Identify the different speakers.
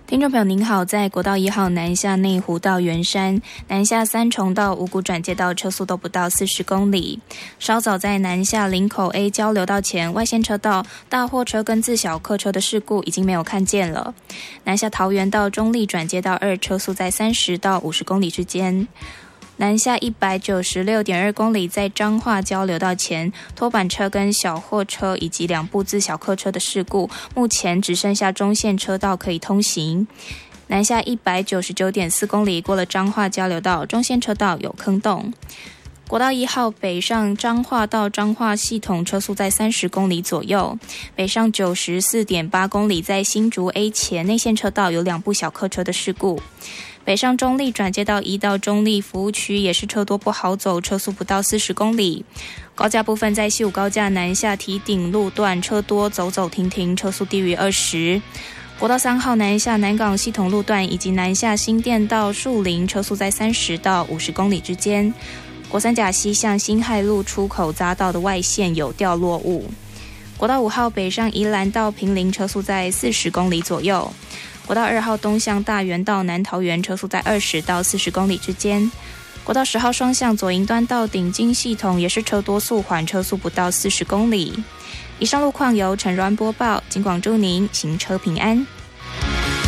Speaker 1: 听众朋友您好，在国道1号南下内湖到圆山，南下三重到五股转接道车速都不到40公里。稍早在南下林口 A 交流道前外线车道大货车跟自小客车的事故已经没有看见了。南下桃园到中立转接道2车速在30到50公里之间。南下196.2公里，在彰化交流道前拖板车跟小货车以及2部自小客车的事故，目前只剩下中线车道可以通行。南下199.4公里，过了彰化交流道，中线车道有坑洞。国道1号北上彰化到彰化系统车速在30公里左右，北上94.8公里，在新竹 A 前内线车道有2部小客车的事故。北上中立转接道1到中立服务区也是车多不好走，车速不到40公里。高架部分在西武高架南下堤顶路段车多，走走停停，车速低于20。国道3号南下南港系统路段以及南下新店到树林，车速在30到50公里之间。国三甲西向辛亥路出口匝道的外线有掉落物。国道5号北上宜兰到坪林，车速在40公里左右。国道2号东向大园到南桃园，车速在20到40公里之间。国道10号双向左营端到顶金系统也是车多速缓，车速不到40公里。以上路况由陈銮播报，警广祝您行车平安。